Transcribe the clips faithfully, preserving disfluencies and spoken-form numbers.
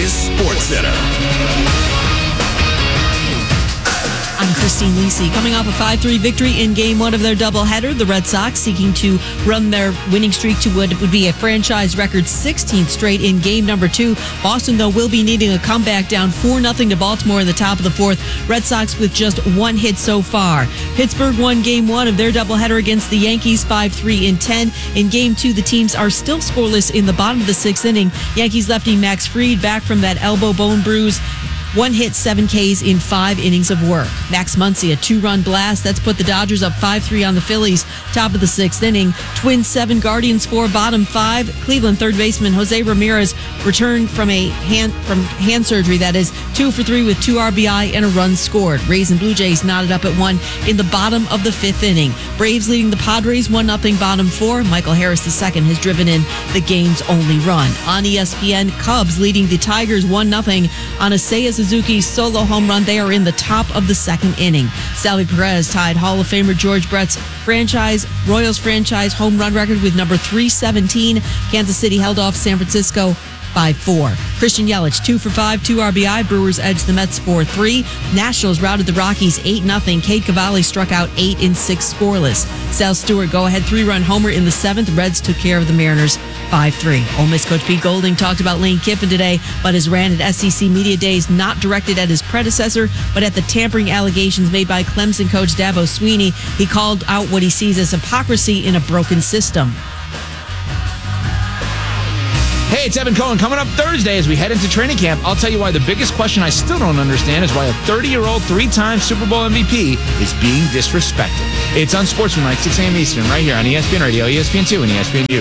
is SportsCenter. I'm Christine Lisi. Coming off a five three victory in game one of their doubleheader, the Red Sox seeking to run their winning streak to what would be a franchise record sixteenth straight in game number two. Boston, though, will be needing a comeback down four nothing to Baltimore in the top of the fourth. Red Sox with just one hit so far. Pittsburgh won game one of their doubleheader against the Yankees five three in ten. In game two, the teams are still scoreless in the bottom of the sixth inning. Yankees lefty Max Fried back from that elbow bone bruise. One hit, seven Ks in five innings of work. Max Muncy, a two-run blast. That's put the Dodgers up five three on the Phillies. Top of the sixth inning. Twins seven, Guardians four, bottom five. Cleveland third baseman Jose Ramirez returned from a hand from hand surgery. That is two for three with two R B I and a run scored. Rays and Blue Jays knotted up at one in the bottom of the fifth inning. Braves leading the Padres one nothing bottom four. Michael Harris the second has driven in the game's only run. On E S P N, Cubs leading the Tigers one nothing on a Seiya Suzuki solo home run. They are in the top of the second inning. Salvi Perez tied Hall of Famer George Brett's franchise Royals franchise home run record with number three seventeen. Kansas City held off San Francisco five four. Christian Yelich, two for five, two R B I. Brewers edged the Mets four three. Nationals routed the Rockies eight nothing. Cade Cavalli struck out eight in six scoreless. Sal Stewart go-ahead three-run homer in the seventh. Reds took care of the Mariners five three. Ole Miss coach Pete Golding talked about Lane Kiffin today, but his rant at S E C Media Days not directed at his predecessor, but at the tampering allegations made by Clemson coach Dabo Swinney. He called out what he sees as hypocrisy in a broken system. Hey, it's Evan Cohen. Coming up Thursday as we head into training camp, I'll tell you why the biggest question I still don't understand is why a thirty-year-old, three-time Super Bowl M V P is being disrespected. It's Unsportsmanlike, six a.m. Eastern, right here on E S P N Radio, E S P N two, and E S P N U.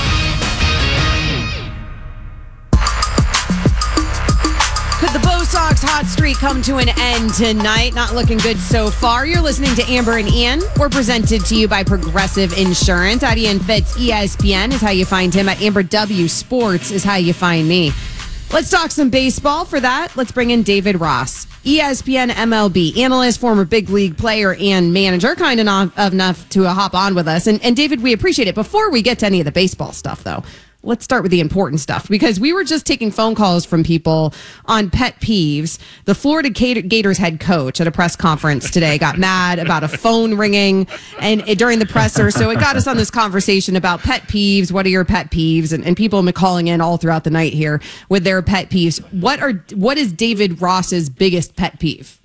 Could the Bo Sox hot streak come to an end tonight? Not looking good so far. You're listening to Amber and Ian. We're presented to you by Progressive Insurance. At Ian Fitz, E S P N is how you find him. At Amber W Sports is how you find me. Let's talk some baseball. For that, let's bring in David Ross, E S P N M L B analyst, former big league player and manager, kind enough, enough to uh, hop on with us. And, and David, we appreciate it. Before we get to any of the baseball stuff, though, let's start with the important stuff, because we were just taking phone calls from people on pet peeves. The Florida Gators head coach at a press conference today got mad about a phone ringing and it, during the presser. So it got us on this conversation about pet peeves. What are your pet peeves? And, and people have been calling in all throughout the night here with their pet peeves. What are what is David Ross's biggest pet peeve?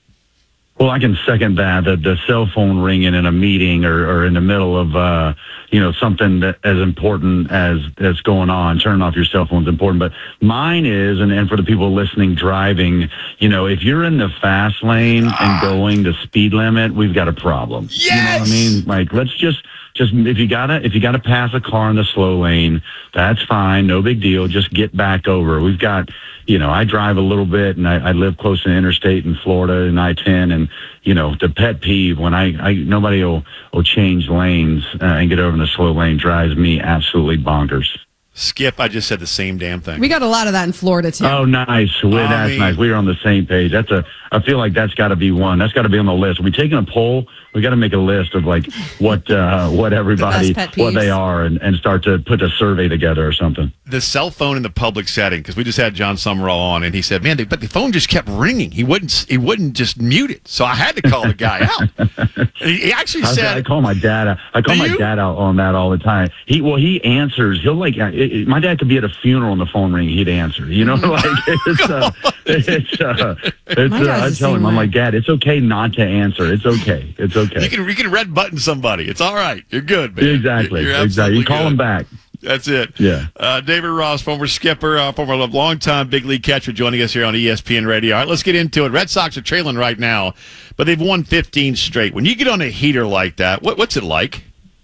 Well, I can second that, that the cell phone ringing in a meeting or, or in the middle of, uh, you know, something that as important as that's going on. Turning off your cell phone is important. But mine is, and, and for the people listening, driving, you know, if you're in the fast lane and going the speed limit, we've got a problem. Yes! You know what I mean? Like, let's just, just if you gotta, if you gotta pass a car in the slow lane, that's fine. No big deal. Just get back over. We've got, you know, I drive a little bit, and I, I live close to the interstate in Florida and I ten, and, you know, the pet peeve when I, I nobody will, will change lanes uh, and get over in the slow lane drives me absolutely bonkers. Skip, I just said the same damn thing. We got a lot of that in Florida, too. Oh, nice. Well, I that's mean, nice. We are on the same page. That's a. I feel like that's got to be one. That's got to be on the list. We're taking a poll. We got to make a list of like what uh, what everybody, pet what they peeves. are, and, and start to put a survey together or something. The cell phone in the public setting, because we just had John Summerall on, and he said, "Man, but the phone just kept ringing. He wouldn't. He wouldn't just mute it. So I had to call the guy out." He actually I, said, "I call my dad. Out. I call Do my you? dad out on that all the time. He well, he answers. He'll like. It, it, my dad could be at a funeral and the phone ring. He'd answer. You know, like it's. Uh, it's. Uh, it's. My Uh, dad's I the tell him, same I'm way. like, Dad, it's okay not to answer. It's okay. It's okay. "You can, you can red button somebody. It's all right. You're good, man. Exactly. You're, you're exactly. You call good. him back. That's it. Yeah. Uh, David Ross, former skipper, uh, former longtime big league catcher, joining us here on E S P N Radio. All right, let's get into it. Red Sox are trailing right now, but they've won fifteen straight. When you get on a heater like that, what, what's it like?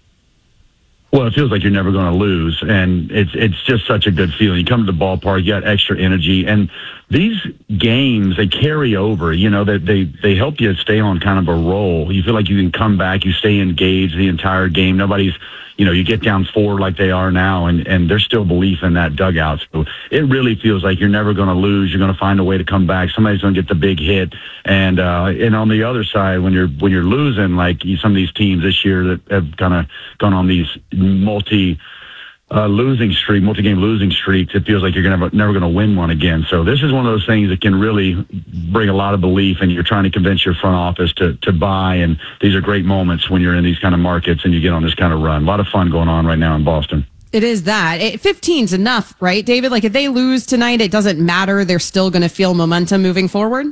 Well, it feels like you're never going to lose, and it's it's just such a good feeling. You come to the ballpark, you got extra energy, and these games, they carry over. You know, that they, they help you stay on kind of a roll. You feel like you can come back, you stay engaged the entire game. Nobody's, you know, you get down four like they are now, and, and there's still belief in that dugout. So it really feels like you're never going to lose. You're going to find a way to come back. Somebody's going to get the big hit. And uh, and on the other side, when you're when you're losing, like some of these teams this year that have kind of gone on these multi uh, losing streak, multi-game losing streaks, it feels like you're gonna have, never going to win one again. So this is one of those things that can really bring a lot of belief, and you're trying to convince your front office to to buy. And these are great moments when you're in these kind of markets and you get on this kind of run. A lot of fun going on right now in Boston. It is that. It, fifteen's enough, right, David? Like if they lose tonight, it doesn't matter. They're still going to feel momentum moving forward.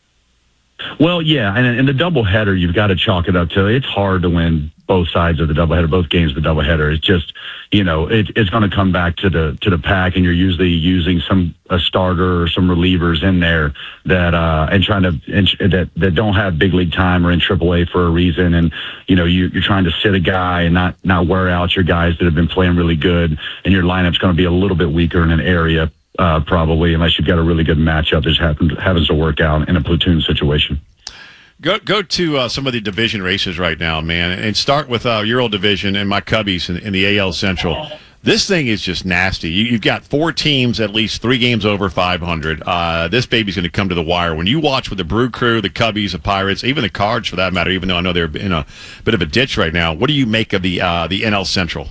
Well, yeah, and in the doubleheader, you've got to chalk it up to it's hard to win both sides of the doubleheader, both games of the doubleheader. It's just, you know, it, it's going to come back to the to the pack, and you're usually using some a starter or some relievers in there that uh, and trying to and, that that don't have big league time or in triple A for a reason, and you know you, you're trying to sit a guy and not not wear out your guys that have been playing really good, and your lineup's going to be a little bit weaker in an area. Uh, probably, unless you've got a really good matchup that just happens, happens to work out in a platoon situation. Go go to uh, some of the division races right now, man, and start with uh, your old division and my Cubbies in, in the A L Central. This thing is just nasty. You, you've got four teams, at least three games over five hundred. Uh, this baby's going to come to the wire. When you watch with the Brew Crew, the Cubbies, the Pirates, even the Cards for that matter, even though I know they're in a bit of a ditch right now, what do you make of the uh, the N L Central?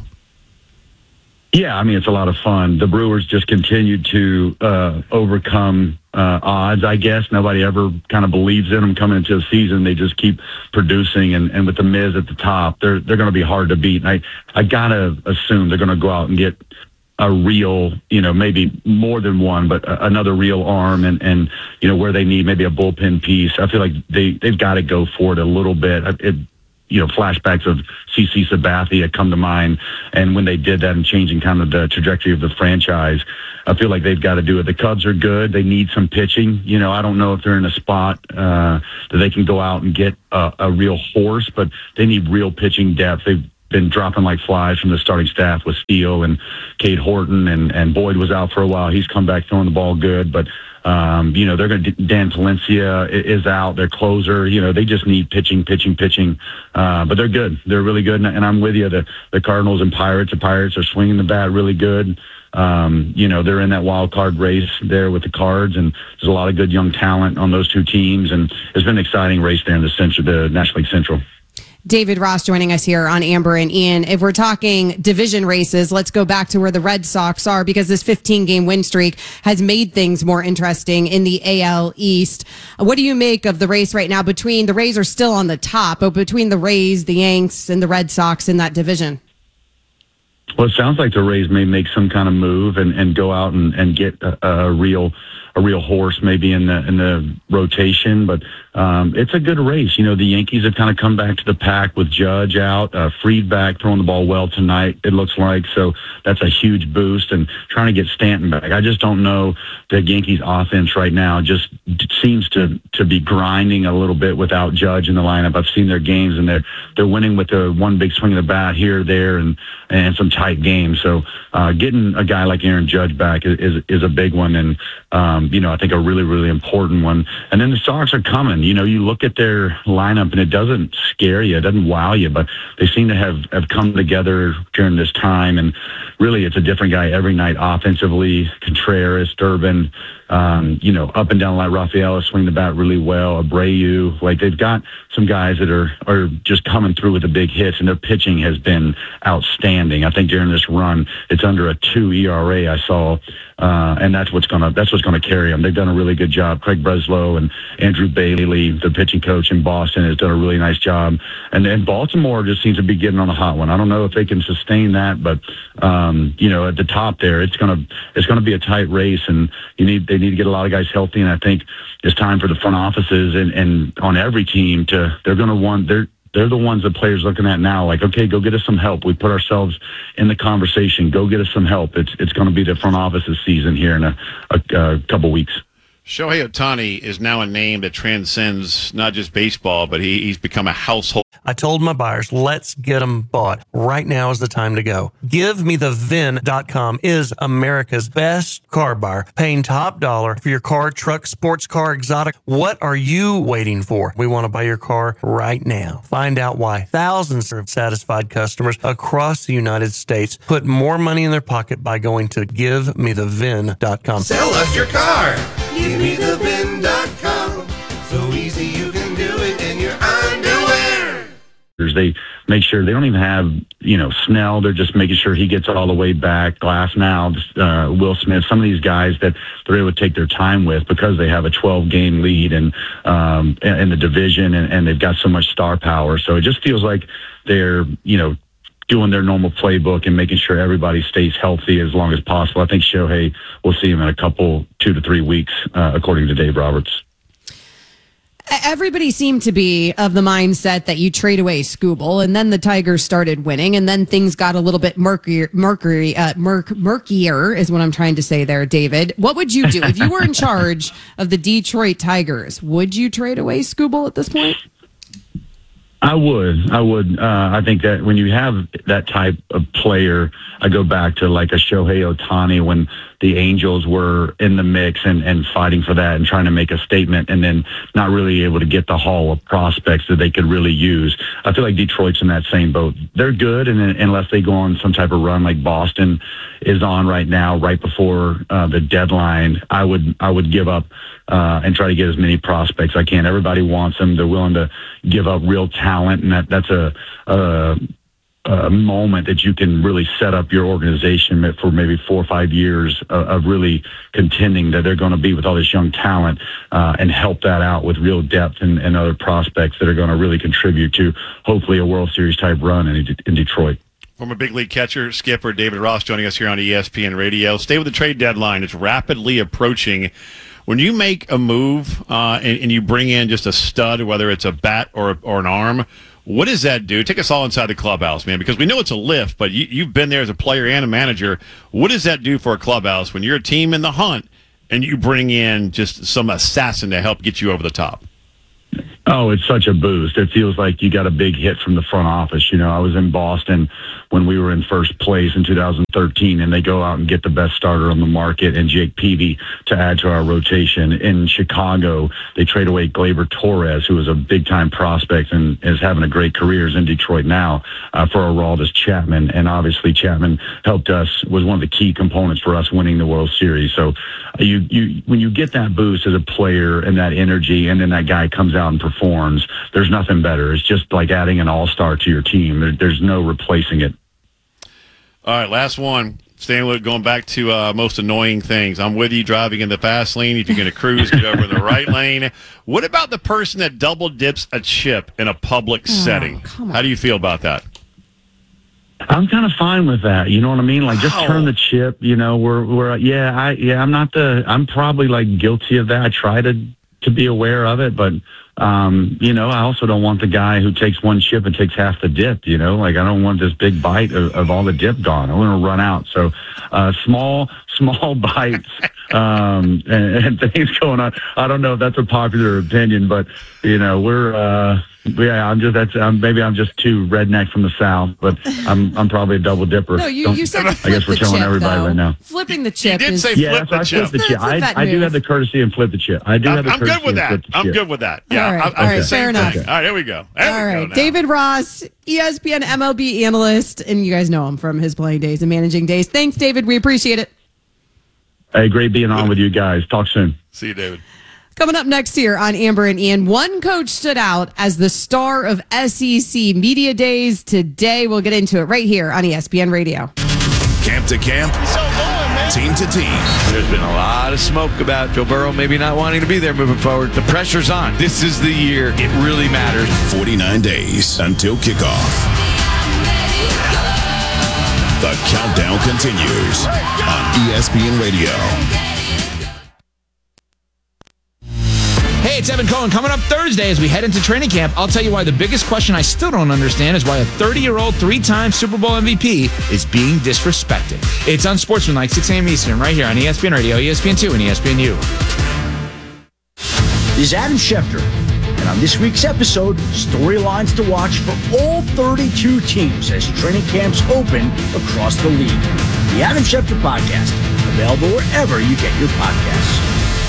Yeah, I mean, it's a lot of fun. The Brewers just continued to uh, overcome uh, odds, I guess. Nobody ever kind of believes in them coming into the season. They just keep producing, and, and with the Miz at the top, they're they're going to be hard to beat. And I, I got to assume they're going to go out and get a real, you know, maybe more than one, but a, another real arm, and, and, you know, where they need maybe a bullpen piece. I feel like they, they've got to go for it a little bit. It, you know, flashbacks of C C Sabathia come to mind. And when they did that and changing kind of the trajectory of the franchise, I feel like they've got to do it. The Cubs are good. They need some pitching. You know, I don't know if they're in a spot uh, that they can go out and get a, a real horse, but they need real pitching depth. They've been dropping like flies from the starting staff with Steele and Cade Horton, and, and Boyd was out for a while. He's come back throwing the ball good, but Um, you know, they're going to, Dan Valencia is out, their closer, you know, they just need pitching, pitching, pitching. Uh, but they're good. They're really good. And, and I'm with you. The, the Cardinals and Pirates, the Pirates are swinging the bat really good. Um, you know, they're in that wild card race there with the Cards, and there's a lot of good young talent on those two teams. And it's been an exciting race there in the Central, the National League Central. David Ross joining us here on Amber and Ian. If we're talking division races, let's go back to where the Red Sox are, because this fifteen-game win streak has made things more interesting in the A L East. What do you make of the race right now between the Rays are still on the top, but between the Rays, the Yanks, and the Red Sox in that division? Well, it sounds like the Rays may make some kind of move and, and go out and, and get a, a real a real horse maybe in the in the rotation, but um, it's a good race. You know, the Yankees have kind of come back to the pack with Judge out, uh, Fried back, throwing the ball well tonight, it looks like, so that's a huge boost, and trying to get Stanton back. I just don't know, the Yankees offense right now just seems to to be grinding a little bit without Judge in the lineup. I've seen their games, and they're they're winning with the one big swing of the bat here, there, and and some tight games. So uh, getting a guy like Aaron Judge back is is, is a big one, and um, you know, I think a really, really important one. And then the Sox are coming. You know, you look at their lineup and it doesn't scare you, it doesn't wow you, but they seem to have, have come together during this time. And really, it's a different guy every night offensively. Contreras, Durbin, um, you know, up and down like Rafael swing the bat really well. Abreu, like they've got some guys that are are just coming through with the big hits, and their pitching has been outstanding. I think during this run, it's under a two E R A I saw, uh, and that's what's gonna that's what's gonna carry them. They've done a really good job. Craig Breslow and Andrew Bailey, the pitching coach in Boston, has done a really nice job. And then Baltimore just seems to be getting on a hot one. I don't know if they can sustain that, but um, you know, at the top there, it's gonna it's gonna be a tight race, and you need they need to get a lot of guys healthy. And I think it's time for the front offices and, and on every team to they're gonna want they're they're the ones that players looking at now, like, okay, go get us some help. We put ourselves in the conversation. Go get us some help. It's it's going to be the front office's season here in a, a, a couple weeks. Shohei Ohtani is now a name that transcends not just baseball, but he, he's become a household. I told my buyers, let's get them bought. Right now is the time to go. Give Me The V I N dot com is America's best car buyer, paying top dollar for your car, truck, sports car, exotic. What are you waiting for? We want to buy your car right now. Find out why thousands of satisfied customers across the United States put more money in their pocket by going to Give Me The V I N dot com. Sell us your car. Give me the V I N dot com. So easy you can do it in your underwear. They make sure they don't even have, you know, Snell. They're just making sure he gets all the way back. Glass now, uh, Will Smith, some of these guys that they're able to take their time with because they have a twelve game lead and um, in the division and, and they've got so much star power. So it just feels like they're, you know, doing their normal playbook and making sure everybody stays healthy as long as possible. I think Shohei, we'll see him in a couple, two to three weeks, uh, according to Dave Roberts. Everybody seemed to be of the mindset that you trade away Skubal, and then the Tigers started winning, and then things got a little bit murkier, mercury, uh, murk, murkier is what I'm trying to say there, David. What would you do if you were in charge of the Detroit Tigers? Would you trade away Skubal at this point? I would. I would. Uh, I think that when you have that type of player, I go back to like a Shohei Ohtani when the Angels were in the mix and, and fighting for that and trying to make a statement and then not really able to get the haul of prospects that they could really use. I feel like Detroit's in that same boat. They're good, and unless they go on some type of run like Boston is on right now, right before uh, the deadline, I would I would give up uh, and try to get as many prospects I can. Everybody wants them. They're willing to give up real talent, and that that's a, a a moment that you can really set up your organization for maybe four or five years of, of really contending that they're going to be with all this young talent uh, and help that out with real depth and, and other prospects that are going to really contribute to hopefully a World Series type run in, in Detroit. Former big league catcher, skipper David Ross joining us here on E S P N Radio. Stay with the trade deadline. It's rapidly approaching. When you make a move uh, and, and you bring in just a stud, whether it's a bat or or an arm, what does that do? Take us all inside the clubhouse, man, because we know it's a lift, but you, you've been there as a player and a manager. What does that do for a clubhouse when you're a team in the hunt and you bring in just some assassin to help get you over the top? Oh, it's such a boost. It feels like you got a big hit from the front office. You know, I was in Boston when we were in first place in two thousand thirteen, and they go out and get the best starter on the market and Jake Peavy to add to our rotation. In Chicago, they trade away Gleyber Torres, who was a big-time prospect and is having a great career, is in Detroit now, uh, for Aroldis Chapman. And obviously Chapman helped us, was one of the key components for us winning the World Series. So uh, you, you, when you get that boost as a player and that energy, and then that guy comes out and performs, there's nothing better. It's just like adding an all-star to your team. There, there's no replacing it. All right, last one. Staying with going back to uh, most annoying things. I'm with you driving in the fast lane. If you're going to cruise, get over in the right lane. What about the person that double dips a chip in a public oh, setting? How do you feel about that? I'm kind of fine with that. You know what I mean? Like, just wow. turn the chip. You know, we're we're yeah, I yeah, I'm not the. I'm probably like guilty of that. I try to to be aware of it, but. Um, you know, I also don't want the guy who takes one chip and takes half the dip, you know, like I don't want this big bite of, of all the dip gone. I want to run out. So, uh, small, small bites, um, and, and things going on. I don't know if that's a popular opinion, but, you know, we're, uh, yeah, I'm just, that's, um, maybe I'm just too redneck from the South, but I'm, I'm probably a double dipper. No, you, you said to flip I guess we're telling chip, everybody though. right now. Flipping the chip. You did is, say yeah, flip so the I chip. flip the chip. I, I do have the courtesy and flip the chip. I do I'm, have the I'm courtesy good with that. and flip the I'm chip. good with that. Yeah, all right, I, I, all right, the same fair enough. thing. All right, there we go. There all we right, go now. David Ross, E S P N M L B analyst, and you guys know him from his playing days and managing days. Thanks, David. We appreciate it. Hey, great being on with you guys. Talk soon. See you, David. Coming up next here on Amber and Ian, one coach stood out as the star of S E C Media Days today. We'll get into it right here on E S P N Radio. Camp to camp, team to team. There's been a lot of smoke about Joe Burrow maybe not wanting to be there moving forward. The pressure's on. This is the year it really matters. forty-nine days until kickoff. The countdown continues on E S P N Radio. Hey, it's Evan Cohen. Coming up Thursday as we head into training camp, I'll tell you why the biggest question I still don't understand is why a thirty-year-old, three-time Super Bowl M V P is being disrespected. It's Unsportsmanlike, six a.m. Eastern, right here on E S P N Radio, E S P N two, and E S P N U. This is Adam Schefter, and on this week's episode, storylines to watch for all thirty-two teams as training camps open across the league. The Adam Schefter Podcast, available wherever you get your podcasts.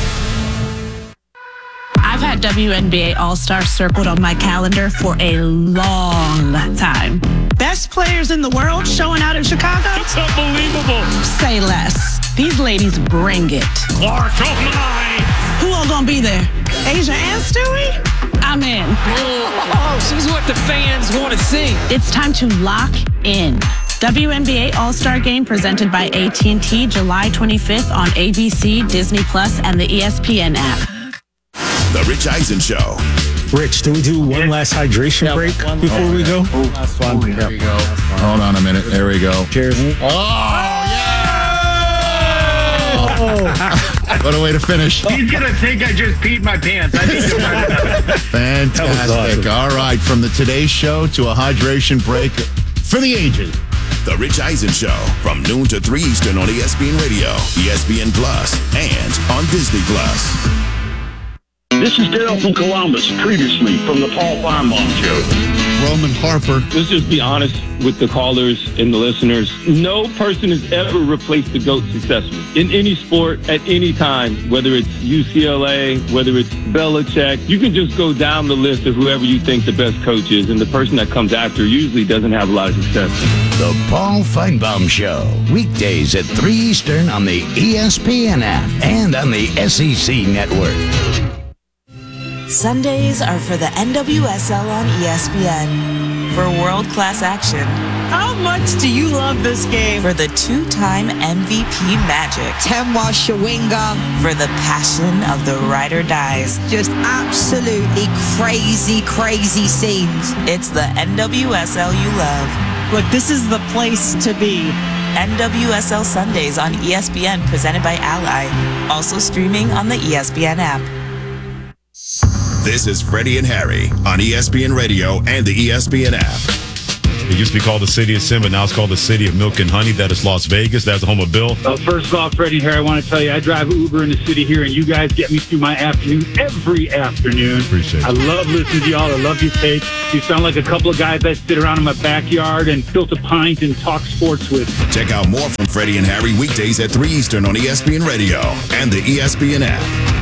I've had W N B A All-Stars circled on my calendar for a long time. Best players in the world showing out in Chicago? It's unbelievable. Say less. These ladies bring it. Clark, oh my. Who all gonna be there? Asia and Stewie? I'm in. Oh, she's what the fans want to see. It's time to lock in. W N B A All-Star Game presented by A T and T July twenty-fifth on A B C, Disney Plus, and the E S P N app. The Rich Eisen Show. Rich, do we do one last hydration break before we go? Last one. There we go. Hold on a minute. There we go. Cheers. Oh, yeah! What a way to finish. He's going to think I just peed my pants. I need to Fantastic. All right, from the Today Show to a hydration break for the ages. The Rich Eisen Show from noon to three Eastern on E S P N Radio, E S P N Plus, and on Disney Plus. This is Daryl from Columbus, previously from the Paul Feinbaum Show. Roman Harper. Let's just be honest with the callers and the listeners. No person has ever replaced the GOAT successfully in any sport at any time, whether it's U C L A, whether it's Belichick. You can just go down the list of whoever you think the best coach is, and the person that comes after usually doesn't have a lot of success. The Paul Feinbaum Show, weekdays at three Eastern on the E S P N app and on the S E C network. Sundays are for the N W S L on E S P N. For world-class action. How much do you love this game? For the two-time M V P magic. Temwa Shawinga. For the passion of the ride or dies. Just absolutely crazy, crazy scenes. It's the N W S L you love. Look, this is the place to be. N W S L Sundays on E S P N, presented by Ally. Also streaming on the E S P N app. This is Freddie and Harry on E S P N Radio and the E S P N app. It used to be called the City of Sin, but now it's called the City of Milk and Honey. That is Las Vegas. That's the home of Bill. Uh, first off, Freddie and Harry, I want to tell you, I drive Uber in the city here, and you guys get me through my afternoon every afternoon. Appreciate it. I love listening to y'all. I love your take. You sound like a couple of guys that sit around in my backyard and tilt a pint and talk sports with. Check out more from Freddie and Harry weekdays at three Eastern on E S P N Radio and the E S P N app.